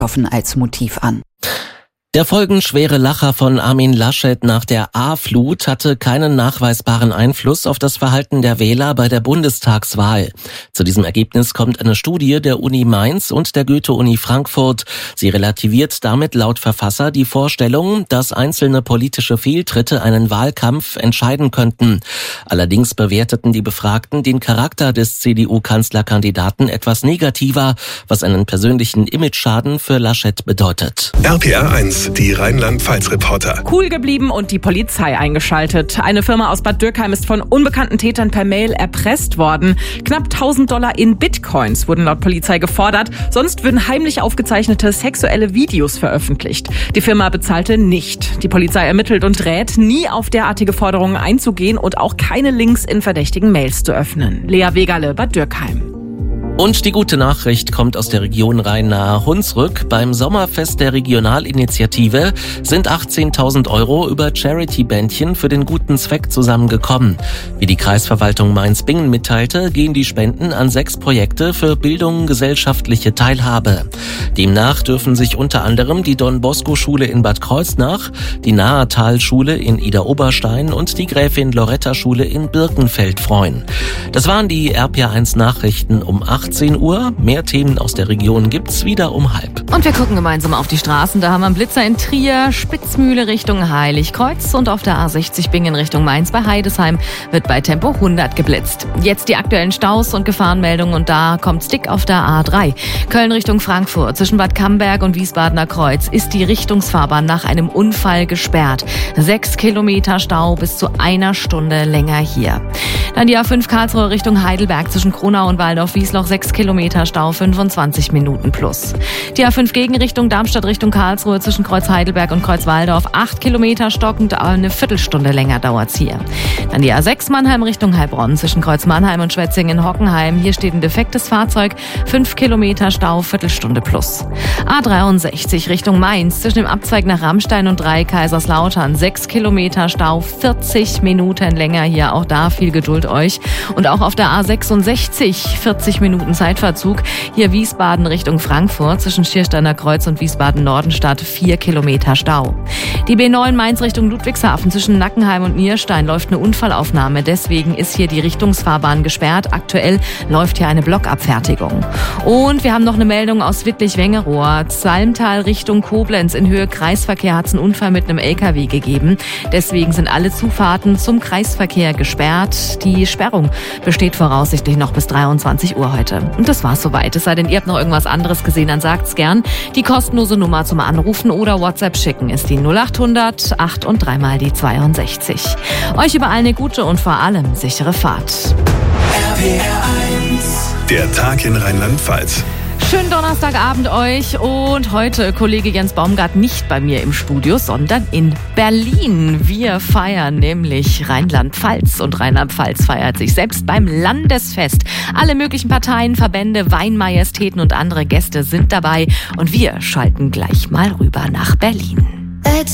als Motiv an. Der folgenschwere Lacher von Armin Laschet nach der A-Flut hatte keinen nachweisbaren Einfluss auf das Verhalten der Wähler bei der Bundestagswahl. Zu diesem Ergebnis kommt eine Studie der Uni Mainz und der Goethe-Uni Frankfurt. Sie relativiert damit laut Verfasser die Vorstellung, dass einzelne politische Fehltritte einen Wahlkampf entscheiden könnten. Allerdings bewerteten die Befragten den Charakter des CDU-Kanzlerkandidaten etwas negativer, was einen persönlichen Imageschaden für Laschet bedeutet. RPR 1, die Rheinland-Pfalz-Reporter. Cool geblieben und die Polizei eingeschaltet. Eine Firma aus Bad Dürkheim ist von unbekannten Tätern per Mail erpresst worden. Knapp $1.000 in Bitcoins wurden laut Polizei gefordert. Sonst würden heimlich aufgezeichnete sexuelle Videos veröffentlicht. Die Firma bezahlte nicht. Die Polizei ermittelt und rät, nie auf derartige Forderungen einzugehen und auch keine Links in verdächtigen Mails zu öffnen. Lea Wegerle, Bad Dürkheim. Und die gute Nachricht kommt aus der Region Rhein-Nahe-Hunsrück. Beim Sommerfest der Regionalinitiative sind 18.000 € über Charity-Bändchen für den guten Zweck zusammengekommen. Wie die Kreisverwaltung Mainz-Bingen mitteilte, gehen die Spenden an 6 Projekte für Bildung, gesellschaftliche Teilhabe. Demnach dürfen sich unter anderem die Don-Bosco-Schule in Bad Kreuznach, die Nahertal-Schule in Idar-Oberstein und die Gräfin-Loretta-Schule in Birkenfeld freuen. Das waren die RPR1-Nachrichten um 18 Uhr. Mehr Themen aus der Region gibt's wieder um 12:30. Und wir gucken gemeinsam auf die Straßen. Da haben wir einen Blitzer in Trier, Spitzmühle Richtung Heiligkreuz und auf der A60 Bingen Richtung Mainz bei Heidesheim wird bei Tempo 100 geblitzt. Jetzt die aktuellen Staus und Gefahrenmeldungen und da kommt's dick auf der A3. Köln Richtung Frankfurt zwischen Bad Camberg und Wiesbadener Kreuz ist die Richtungsfahrbahn nach einem Unfall gesperrt. 6 Kilometer Stau bis zu 1 Stunde länger hier. Dann die A5 Karlsruhe Richtung Heidelberg zwischen Kronau und Waldorf-Wiesloch 6 Kilometer Stau, 25 Minuten plus. Die A5 Gegenrichtung Darmstadt Richtung Karlsruhe zwischen Kreuz Heidelberg und Kreuz Waldorf 8 Kilometer stockend, eine Viertelstunde länger dauert's hier. Dann die A6 Mannheim Richtung Heilbronn zwischen Kreuz Mannheim und Schwetzingen-Hockenheim. Hier steht ein defektes Fahrzeug, 5 Kilometer Stau, Viertelstunde plus. A63 Richtung Mainz zwischen dem Abzweig nach Rammstein und Kaiserslautern 6 Kilometer Stau, 40 Minuten länger hier. Auch da viel Geduld euch. Und auch auf der A66 40 Minuten Zeitverzug. Hier Wiesbaden Richtung Frankfurt zwischen Schiersteiner Kreuz und Wiesbaden-Nordenstadt 4 Kilometer Stau. Die B9 Mainz Richtung Ludwigshafen zwischen Nackenheim und Nierstein läuft eine Unfallaufnahme. Deswegen ist hier die Richtungsfahrbahn gesperrt. Aktuell läuft hier eine Blockabfertigung. Und wir haben noch eine Meldung aus Wittlich-Wengerohr. Salmtal Richtung Koblenz in Höhe Kreisverkehr hat es einen Unfall mit einem LKW gegeben. Deswegen sind alle Zufahrten zum Kreisverkehr gesperrt. Die Sperrung besteht voraussichtlich noch bis 23 Uhr heute. Und das war's soweit. Es sei denn, ihr habt noch irgendwas anderes gesehen, dann sagt's gern. Die kostenlose Nummer zum Anrufen oder WhatsApp schicken ist die 0800 8 und 3 mal die 62. Euch überall eine gute und vor allem sichere Fahrt. Der Tag in Rheinland-Pfalz. Schönen Donnerstagabend euch und heute Kollege Jens Baumgart nicht bei mir im Studio, sondern in Berlin. Wir feiern nämlich Rheinland-Pfalz und Rheinland-Pfalz feiert sich selbst beim Landesfest. Alle möglichen Parteien, Verbände, Weinmajestäten und andere Gäste sind dabei und wir schalten gleich mal rüber nach Berlin.